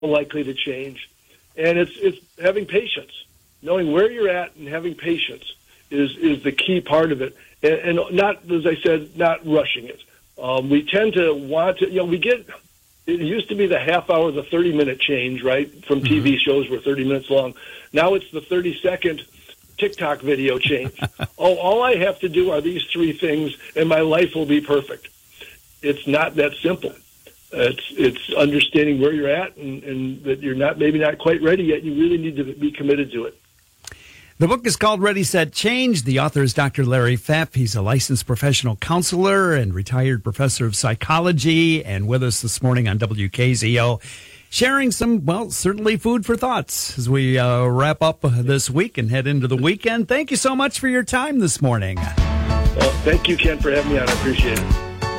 likely to change. And it's having patience, knowing where you're at and having patience is the key part of it. And not, as I said, not rushing it. We tend to want to, it used to be the half hour, the 30-minute change, right, from TV shows were 30 minutes long. Now it's the 30-second TikTok video change. All I have to do are these three things, and my life will be perfect. It's not that simple. It's understanding where you're at and that you're maybe not quite ready yet. You really need to be committed to it. The book is called Ready, Set, Change. The author is Dr. Larry Pfaff. He's a licensed professional counselor and retired professor of psychology, and with us this morning on WKZO, sharing some, certainly food for thoughts as we wrap up this week and head into the weekend. Thank you so much for your time this morning. Well, thank you, Ken, for having me on. I appreciate it.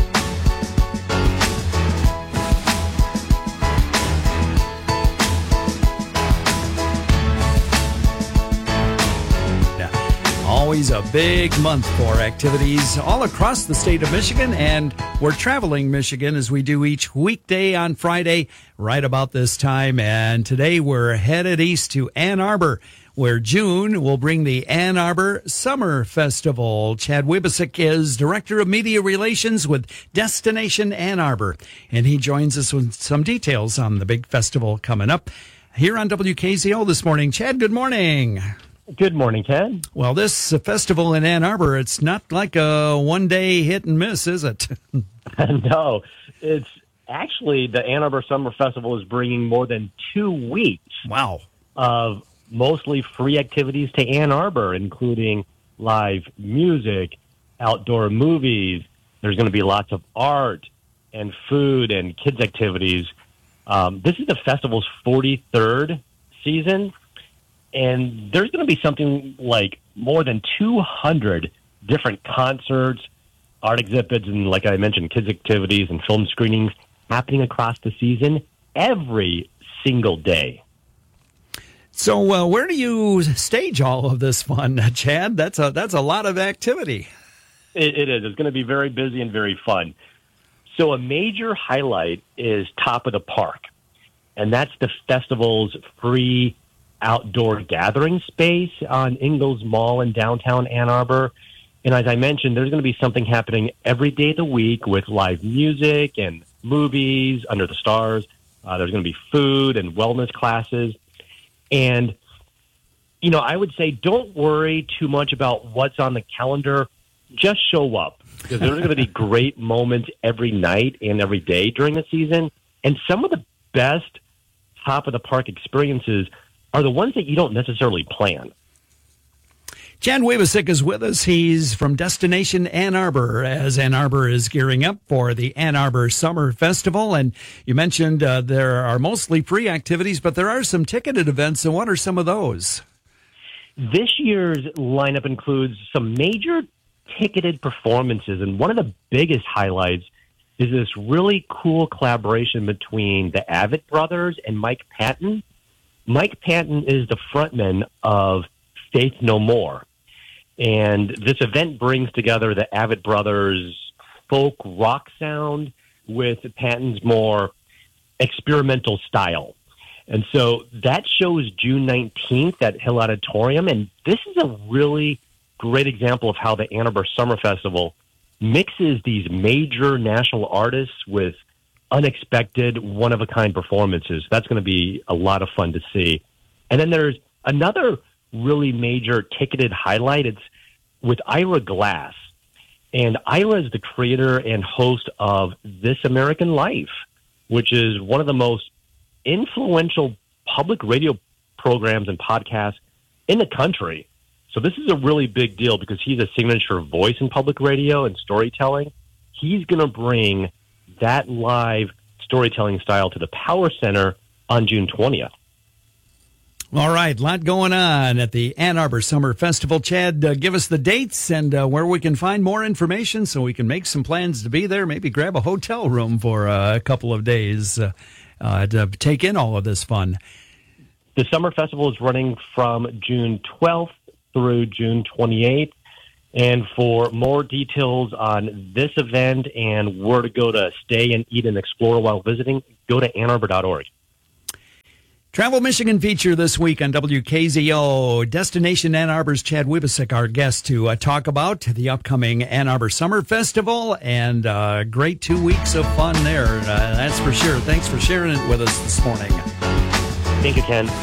Always a big month for activities all across the state of Michigan, and we're traveling Michigan as we do each weekday on Friday right about this time. And today we're headed east to Ann Arbor, where June will bring the Ann Arbor Summer Festival. Chad Wibisick is Director of Media Relations with Destination Ann Arbor, and he joins us with some details on the big festival coming up here on WKZO this morning. Chad, good morning. Good morning, Ken. Well, this festival in Ann Arbor, it's not like a one-day hit and miss, is it? No, it's actually the Ann Arbor Summer Festival is bringing more than 2 weeks of mostly free activities to Ann Arbor, including live music, outdoor movies. There's going to be lots of art and food and kids' activities. This is the festival's 43rd season. And there's going to be something like more than 200 different concerts, art exhibits, and like I mentioned, kids' activities and film screenings happening across the season every single day. So where do you stage all of this fun, Chad? That's a lot of activity. It is. It's going to be very busy and very fun. So a major highlight is Top of the Park, and that's the festival's free outdoor gathering space on Ingalls Mall in downtown Ann Arbor. And as I mentioned, there's going to be something happening every day of the week with live music and movies under the stars. There's going to be food and wellness classes. And, I would say don't worry too much about what's on the calendar. Just show up, because there's going to be great moments every night and every day during the season. And some of the best Top of the Park experiences are the ones that you don't necessarily plan. Chad Wibisick is with us. He's from Destination Ann Arbor, as Ann Arbor is gearing up for the Ann Arbor Summer Festival. And you mentioned there are mostly free activities, but there are some ticketed events. And what are some of those? This year's lineup includes some major ticketed performances. And one of the biggest highlights is this really cool collaboration between the Avett Brothers and Mike Patton. Mike Patton is the frontman of Faith No More. And this event brings together the Avett Brothers' folk rock sound with Patton's more experimental style. And so that shows June 19th at Hill Auditorium. And this is a really great example of how the Ann Arbor Summer Festival mixes these major national artists with unexpected, one-of-a-kind performances. That's going to be a lot of fun to see. And then there's another really major ticketed highlight. It's with Ira Glass. And Ira is the creator and host of This American Life, which is one of the most influential public radio programs and podcasts in the country. So this is a really big deal because he's a signature voice in public radio and storytelling. He's going to bring that live storytelling style to the Power Center on June 20th. All right, a lot going on at the Ann Arbor Summer Festival. Chad, give us the dates and where we can find more information so we can make some plans to be there, maybe grab a hotel room for a couple of days to take in all of this fun. The Summer Festival is running from June 12th through June 28th. And for more details on this event and where to go to stay and eat and explore while visiting, go to annarbor.org. Travel Michigan feature this week on WKZO. Destination Ann Arbor's Chad Wibasek, our guest, to talk about the upcoming Ann Arbor Summer Festival and great 2 weeks of fun there. That's for sure. Thanks for sharing it with us this morning. Thank you, Ken.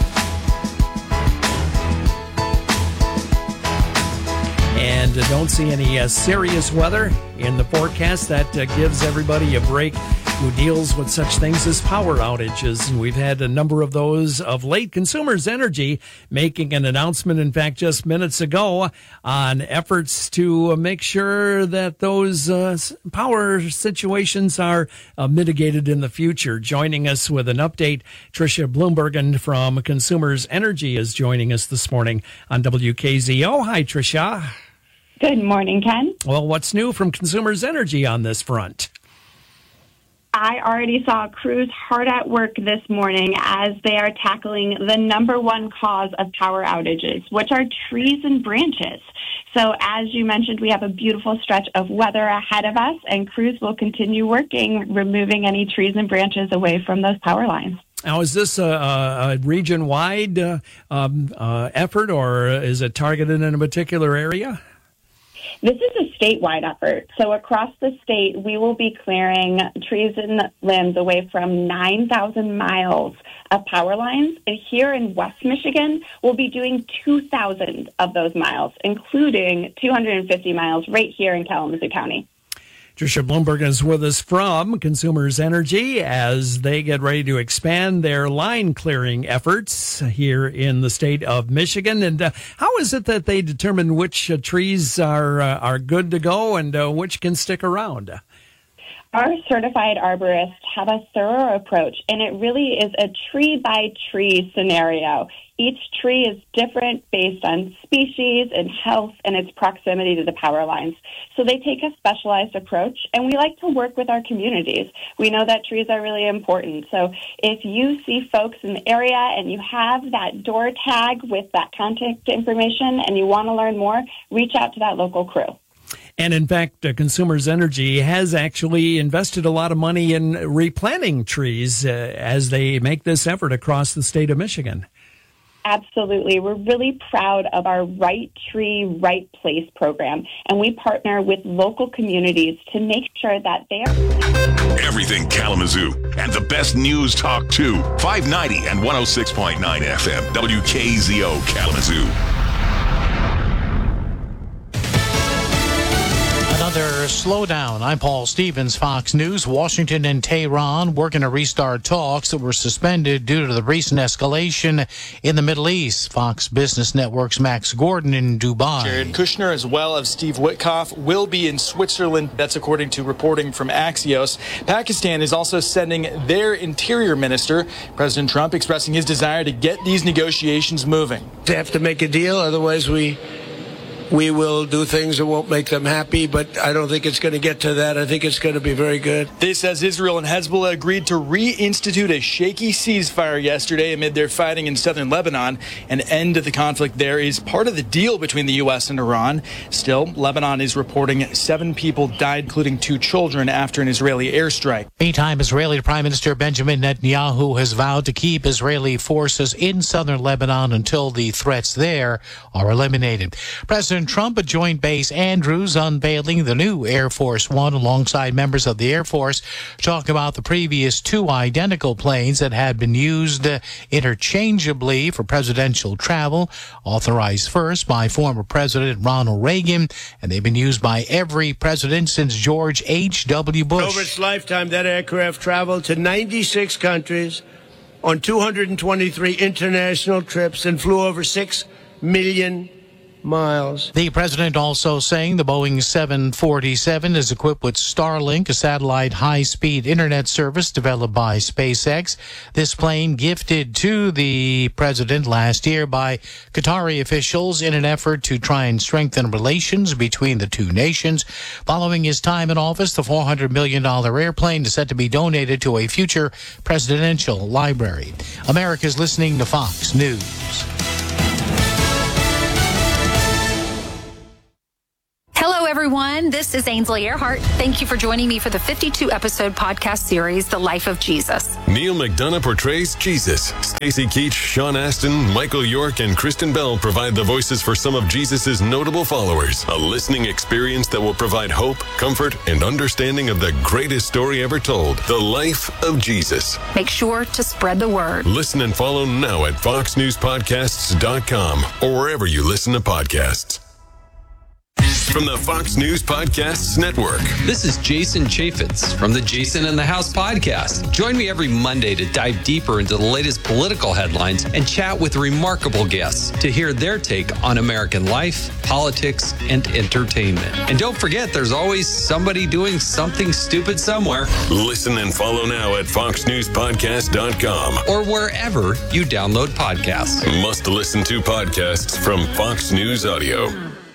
And don't see any serious weather in the forecast. That gives everybody a break who deals with such things as power outages. And we've had a number of those of late. Consumers Energy making an announcement, in fact, just minutes ago, on efforts to make sure that those power situations are mitigated in the future. Joining us with an update, Tricia Bloombergen from Consumers Energy is joining us this morning on WKZO. Hi, Tricia. Good morning, Ken. Well, what's new from Consumers Energy on this front? I already saw crews hard at work this morning as they are tackling the number one cause of power outages, which are trees and branches. So as you mentioned, we have a beautiful stretch of weather ahead of us, and crews will continue working, removing any trees and branches away from those power lines. Now, is this a region-wide effort, or is it targeted in a particular area? This is a statewide effort. So across the state, we will be clearing trees and limbs away from 9,000 miles of power lines. And here in West Michigan, we'll be doing 2,000 of those miles, including 250 miles right here in Kalamazoo County. Tricia Bloomberg is with us from Consumers Energy as they get ready to expand their line clearing efforts here in the state of Michigan. And how is it that they determine which trees are good to go and which can stick around? Our certified arborists have a thorough approach, and it really is a tree-by-tree scenario. Each tree is different based on species and health and its proximity to the power lines. So they take a specialized approach, and we like to work with our communities. We know that trees are really important. So if you see folks in the area and you have that door tag with that contact information and you want to learn more, reach out to that local crew. And in fact, Consumers Energy has actually invested a lot of money in replanting trees as they make this effort across the state of Michigan. Absolutely. We're really proud of our Right Tree, Right Place program, and we partner with local communities to make sure that they are... Everything Kalamazoo and the best news talk too. 590 and 106.9 FM, WKZO Kalamazoo. Another slowdown. I'm Paul Stevens, Fox News. Washington and Tehran working to restart talks that were suspended due to the recent escalation in the Middle East. Fox Business Network's Max Gordon in Dubai. Jared Kushner, as well as Steve Witkoff, will be in Switzerland. That's according to reporting from Axios. Pakistan is also sending their interior minister. President Trump expressing his desire to get these negotiations moving. They have to make a deal, otherwise we will do things that won't make them happy, but I don't think it's going to get to that. I think it's going to be very good. This as Israel and Hezbollah agreed to reinstitute a shaky ceasefire yesterday amid their fighting in southern Lebanon. An end to the conflict there is part of the deal between the U.S. and Iran. Still, Lebanon is reporting 7 people died, including 2 children, after an Israeli airstrike. Meantime, Israeli Prime Minister Benjamin Netanyahu has vowed to keep Israeli forces in southern Lebanon until the threats there are eliminated. President Trump at Joint Base Andrews unveiling the new Air Force One alongside members of the Air Force, talking about the previous 2 identical planes that had been used interchangeably for presidential travel, authorized first by former President Ronald Reagan, and they've been used by every president since George H.W. Bush. Over its lifetime, that aircraft traveled to 96 countries on 223 international trips and flew over 6 million miles. The president also saying the Boeing 747 is equipped with Starlink, a satellite high-speed internet service developed by SpaceX. This plane gifted to the president last year by Qatari officials in an effort to try and strengthen relations between the two nations. Following his time in office, the $400 million airplane is set to be donated to a future presidential library. America's listening to Fox News. Hello, everyone. everyone. This is Ainsley Earhart. Thank you for joining me for the 52-episode podcast series, The Life of Jesus. Neil McDonough portrays Jesus. Stacey Keach, Sean Astin, Michael York, and Kristen Bell provide the voices for some of Jesus' notable followers. A listening experience that will provide hope, comfort, and understanding of the greatest story ever told, The Life of Jesus. Make sure to spread the word. Listen and follow now at foxnewspodcasts.com or wherever you listen to podcasts. From the Fox News Podcasts Network. This is Jason Chaffetz from the Jason in the House podcast. Join me every Monday to dive deeper into the latest political headlines and chat with remarkable guests to hear their take on American life, politics, and entertainment. And don't forget, there's always somebody doing something stupid somewhere. Listen and follow now at foxnewspodcast.com or wherever you download podcasts. Must listen to podcasts from Fox News Audio.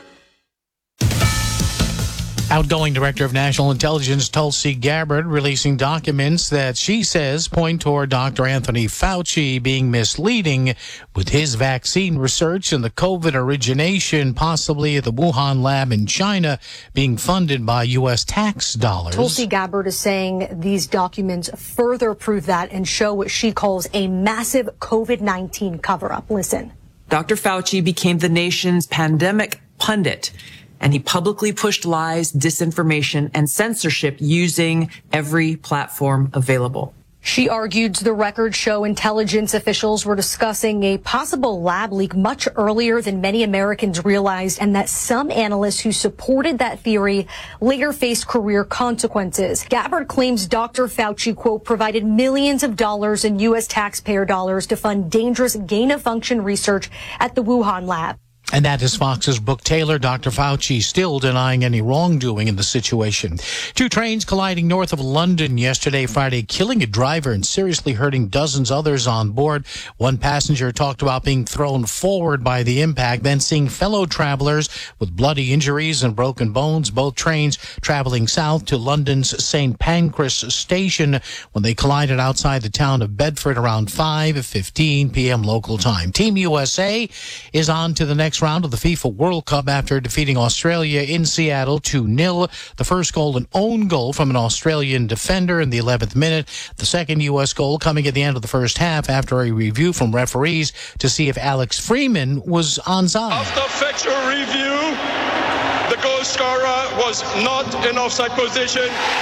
Outgoing Director of National Intelligence Tulsi Gabbard releasing documents that she says point toward Dr. Anthony Fauci being misleading with his vaccine research and the COVID origination, possibly at the Wuhan lab in China, being funded by U.S. tax dollars. Tulsi Gabbard is saying these documents further prove that and show what she calls a massive COVID-19 cover-up. Listen. Dr. Fauci became the nation's pandemic pundit, and he publicly pushed lies, disinformation, and censorship using every platform available. She argued the records show intelligence officials were discussing a possible lab leak much earlier than many Americans realized, and that some analysts who supported that theory later faced career consequences. Gabbard claims Dr. Fauci, quote, provided millions of dollars in U.S. taxpayer dollars to fund dangerous gain-of-function research at the Wuhan lab. And that is Fox's Brooke Taylor. Dr. Fauci still denying any wrongdoing in the situation. Two trains colliding north of London yesterday, Friday, killing a driver and seriously hurting dozens others on board. One passenger talked about being thrown forward by the impact, then seeing fellow travelers with bloody injuries and broken bones. Both trains traveling south to London's St. Pancras station when they collided outside the town of Bedford around 5:15 p.m. local time. Team USA is on to the next round of the FIFA World Cup after defeating Australia in Seattle 2-0. The first goal, an own goal from an Australian defender in the 11th minute. The second U.S. goal coming at the end of the first half after a review from referees to see if Alex Freeman was onside. After factual review, the goal scorer was not in offside position.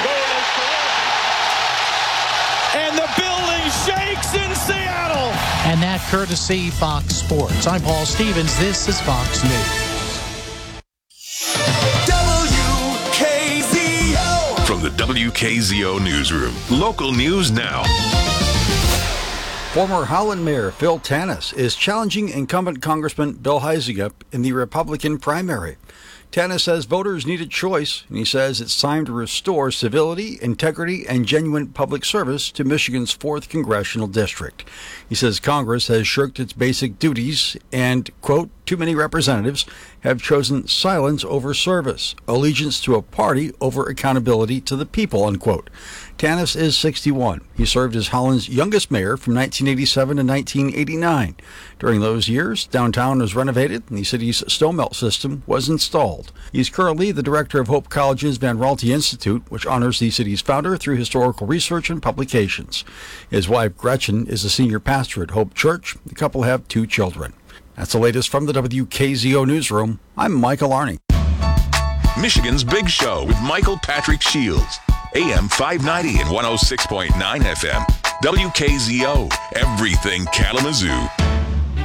And the building shakes in Seattle. And that courtesy Fox Sports. I'm Paul Stevens. This is Fox News. WKZO. From the WKZO Newsroom. Local news now. Former Holland Mayor Phil Tanis is challenging incumbent Congressman Bill Huizenga in the Republican primary. Tanis says voters need a choice, and he says it's time to restore civility, integrity, and genuine public service to Michigan's 4th Congressional District. He says Congress has shirked its basic duties and, quote, too many representatives have chosen silence over service, allegiance to a party over accountability to the people, unquote. Tanis is 61. He served as Holland's youngest mayor from 1987 to 1989. During those years, downtown was renovated and the city's snow melt system was installed. He's currently the director of Hope College's Van Raalte Institute, which honors the city's founder through historical research and publications. His wife, Gretchen, is a senior pastor at Hope Church. The couple have 2 children. That's the latest from the WKZO Newsroom. I'm Michael Arney. Michigan's Big Show with Michael Patrick Shields. AM 590 and 106.9 FM. WKZO. Everything Kalamazoo.